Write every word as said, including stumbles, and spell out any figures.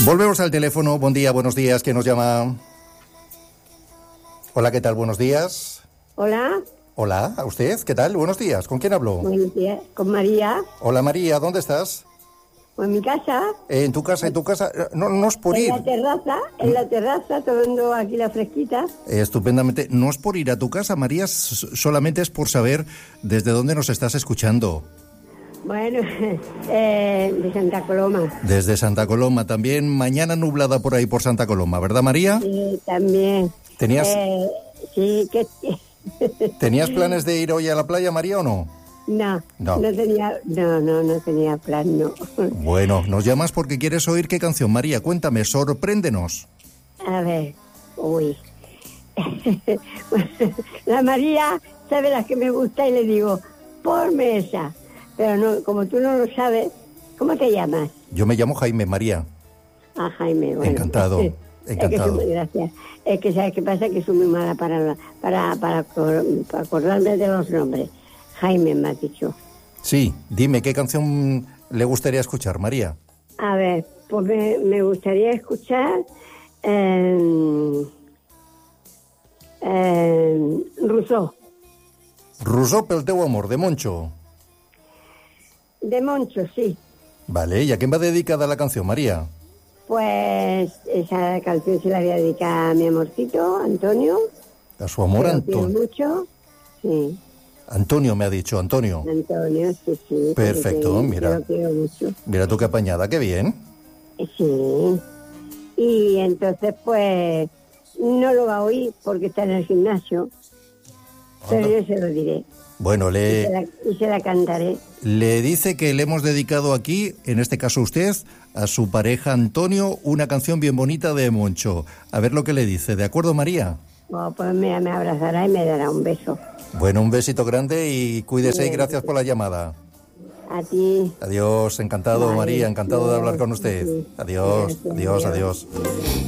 Volvemos al teléfono. Buen día, buenos días. ¿Quién nos llama? Hola, ¿qué tal? Buenos días. Hola. Hola, ¿a usted? ¿Qué tal? Buenos días. ¿Con quién hablo? Buenos días. Con María. Hola, María. ¿Dónde estás? Pues en mi casa. Eh, ¿En tu casa? ¿En tu casa? No, no es por en ir. En la terraza, en la terraza, tomando aquí la fresquita. Eh, estupendamente. No es por ir a tu casa, María, solamente es por saber desde dónde nos estás escuchando. Bueno, eh, de Santa Coloma. Desde Santa Coloma también. Mañana nublada por ahí por Santa Coloma, ¿verdad, María? Sí, también. ¿Tenías, eh, sí, que... ¿Tenías planes de ir hoy a la playa, María, o no? No, no, no tenía, no, no, no tenía plan, no. Bueno, nos llamas porque quieres oír qué canción, María. Cuéntame, sorpréndenos. A ver, uy. La María sabe las que me gusta y le digo, ponme esa. Pero no, como tú no lo sabes, ¿cómo te llamas? Yo me llamo Jaime, María. Ah, Jaime, bueno. Encantado, encantado. Es que soy, gracias. Es que, ¿sabes qué pasa? Que soy muy mala para, para, para, para acordarme de los nombres. Jaime me ha dicho. Sí, dime, ¿qué canción le gustaría escuchar, María? A ver, pues me, me gustaría escuchar eh, eh, Rousseau. Rousseau pel teu amor, de Moncho. De Moncho, sí. Vale, ¿y a quién va dedicada la canción, María? Pues esa canción se la voy a dedicar a mi amorcito, Antonio. A su amor, Antonio. mucho, sí. Antonio me ha dicho, Antonio. Antonio, sí, sí. Perfecto, mira. Lo quiero mucho. Mira tú qué apañada, qué bien. Sí. Y entonces, pues, no lo va a oír porque está en el gimnasio. Pero yo se lo diré. Bueno, le... Y se la, y se la cantaré. Le dice que le hemos dedicado aquí, en este caso usted, a su pareja Antonio, una canción bien bonita de Moncho. A ver lo que le dice. ¿De acuerdo, María? Oh, pues me, me abrazará y me dará un beso. Bueno, un besito grande y cuídese y gracias por la llamada. A ti. Adiós, encantado, vale, María, encantado Dios, de hablar con usted. Sí. Adiós, adiós, adiós. adiós.